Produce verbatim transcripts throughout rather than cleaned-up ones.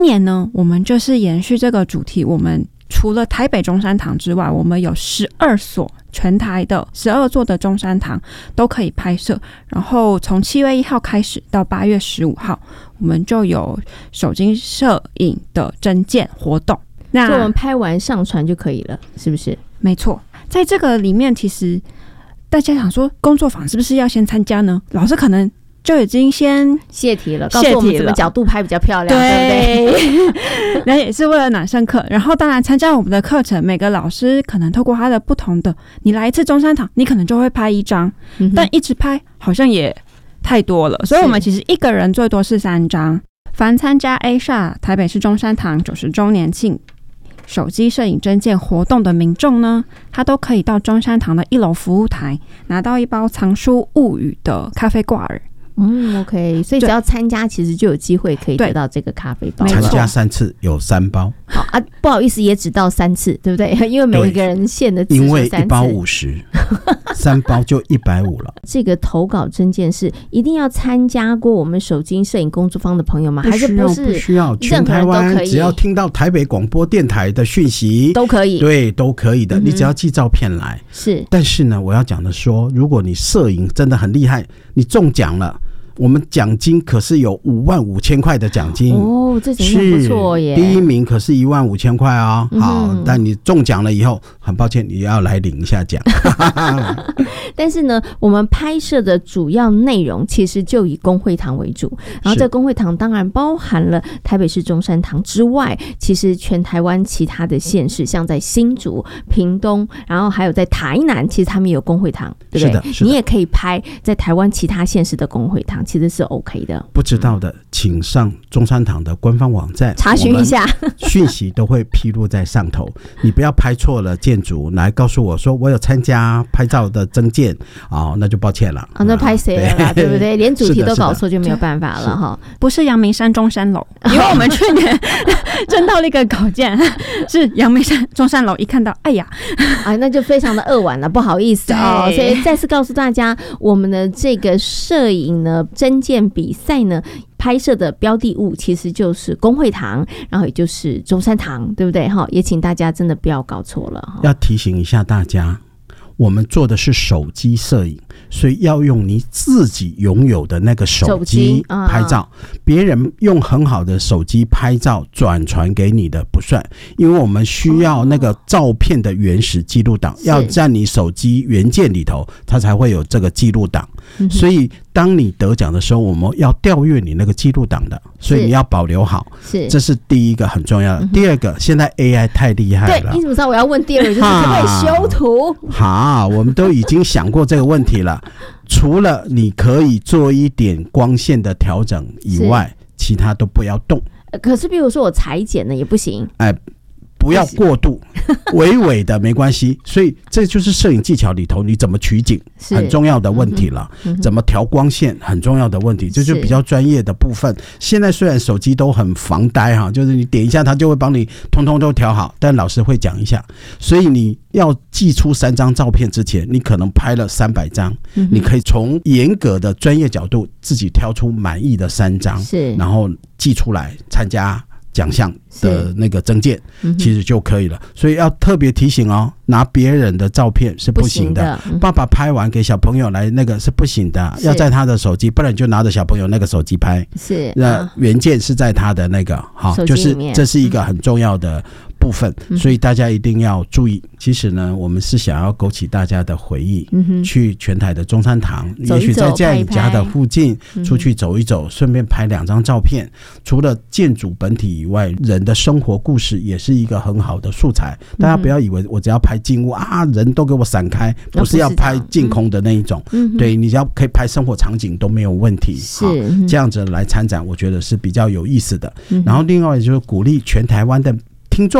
年呢，我们就是延续这个主题，我们除了台北中山堂之外，我们有十二所全台的十二座的中山堂都可以拍摄。然后从七月一号开始到八月十五号，我们就有手机摄影的征件活动。那就我们拍完上传就可以了，是不是？ 没错，在这个里面，其实大家想说工作坊是不是要先参加呢？老师可能就已经先泄题了，告诉我们怎么角度拍比较漂亮，对不对？那也是为了暖身课。然后当然参加我们的课程，每个老师可能透过他的不同的，你来一次中山堂，你可能就会拍一张、嗯，但一直拍好像也太多了，所以我们其实一个人最多是三张。凡参加 A S A 台北市中山堂九十周年庆手机摄影征件活动的民众呢，他都可以到中山堂的一楼服务台拿到一包藏书物语的咖啡挂耳。 嗯 ，OK， 所以只要参加，其实就有机会可以得到这个咖啡包。 参加三次有三包。 好啊，不好意思，也只到三次，对不对？因为每个人限的次数因为一包五十，三包就一百五了。 这个投稿征件是一定要参加过我们手机摄影工作坊的朋友吗？还是不是？ 不需要，全台湾只要听到台北广播电台的讯息都可以， 对，都可以的。嗯、你只要寄照片来。 是， 但是呢，我要讲的说，如果你摄影真的很厉害，你中奖了。我们奖金可是有五万五千块的奖金哦，这奖金不错耶！ 第一名可是一万五千块哦。好、嗯，但你中奖了以后，很抱歉，你要来领一下奖。 但是呢，我们拍摄的主要内容其实就以公会堂为主，然后这公会堂当然包含了台北市中山堂之外，其实全台湾其他的县市，像在新竹、屏东，然后还有在台南，其实他们也有公会堂，对不对？你也可以拍在台湾其他县市的公会堂。其实是 OK 的， 不知道的、嗯、请上中山堂的官方网站查询一下， 讯息都会披露在上头。你不要拍错了建筑来告诉我说我有参加拍照的征件、哦、那就抱歉了啊，那拍谁了啦， 对, 对不对？连主题都搞错就没有办法了哈。 不是阳明山中山楼，因为我们去年征到了一个稿件是阳明山中山楼，一看到哎呀啊，那就非常的扼腕了，不好意思哦。所以再次告诉大家，我们的这个摄影呢征件比赛呢，拍摄的标的物其实就是公会堂，然后也就是中山堂，对不对？也请大家真的不要搞错了。 要提醒一下大家，我们做的是手机摄影，所以要用你自己拥有的那个手机拍照，别人用很好的手机拍照转传给你的不算，因为我们需要那个照片的原始记录档、哦、要在你手机原件里头它才会有这个记录档、嗯、所以当你得奖的时候我们要调阅你那个记录档的，所以你要保留好，是，这是第一个很重要的、嗯、第二个，现在 A I 太厉害了， 对，你怎么知道我要问第二个就是可不可以修图？ 好，我们都已经想过这个问题了除了你可以做一点光线的调整以外，其他都不要动。 可是比如说我裁剪呢也不行， 哎，不要过度，微微的没关系。所以这就是摄影技巧里头你怎么取景很重要的问题了、嗯、怎么调光线很重要的问题，这就比较专业的部分。现在虽然手机都很防呆哈，就是你点一下它就会帮你通通都调好，但老师会讲一下，所以你要寄出三张照片之前，你可能拍了三百张、嗯、你可以从严格的专业角度自己挑出满意的三张，是，然后寄出来参加奖项的那个征件、嗯、其实就可以了。所以要特别提醒哦，拿别人的照片是不行的，不行的、嗯、爸爸拍完给小朋友来那个是不行的，要在他的手机，不然就拿着小朋友那个手机拍，是，那原件是在他的那个好，就是这是一个很重要的部分、嗯、所以大家一定要注意。其实呢我们是想要勾起大家的回忆、嗯、去全台的中山堂，也许在家里家的附近出去走一走，顺便拍两张照片、嗯、除了建筑本体以外，人的生活故事也是一个很好的素材、嗯、大家不要以为我只要拍静物啊，人都给我闪开，不是要拍净空的那一种、嗯、对，你只要可以拍生活场景都没有问题，是、嗯、这样子来参展我觉得是比较有意思的、嗯、然后另外就是鼓励全台湾的听众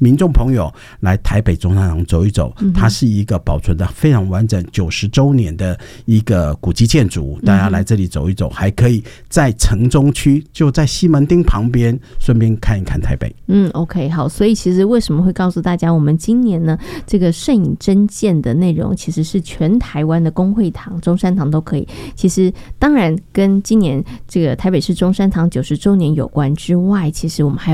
民众朋友来台北中山堂走一走，嗯、它是一个保存的非常完整九十周年的一个古迹建筑，大家来这里走一走，还可以在城中区就在西门町旁边顺便看一看台北。 嗯 OK 好，所以其实为什么会告诉大家我们今年呢这个摄影真件的内容其实是全台湾的公会堂中山堂都可以，其实当然跟今年这个台北市中山堂九十周年有关之外，其实我们还